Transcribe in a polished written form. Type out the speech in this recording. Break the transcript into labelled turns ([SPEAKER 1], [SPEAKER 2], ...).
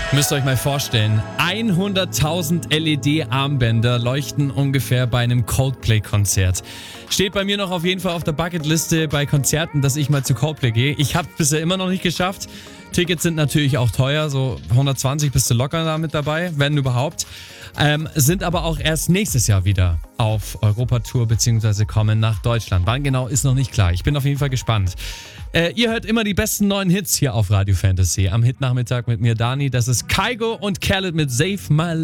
[SPEAKER 1] Müsst ihr euch mal vorstellen, 100.000 LED-Armbänder leuchten ungefähr bei einem Coldplay-Konzert. Steht bei mir noch auf jeden Fall auf der Bucketliste bei Konzerten, dass ich mal zu Coldplay gehe. Ich habe es bisher immer noch nicht geschafft. Tickets sind natürlich auch teuer, so 120 bist du locker da mit dabei, wenn überhaupt. Sind aber auch erst nächstes Jahr wieder auf Europatour bzw. kommen nach Deutschland. Wann genau, ist noch nicht klar. Ich bin auf jeden Fall gespannt. Ihr hört immer die besten neuen Hits hier auf Radio Fantasy. Am Hitnachmittag mit mir, Dani. Das ist Kygo und Khaled mit Save My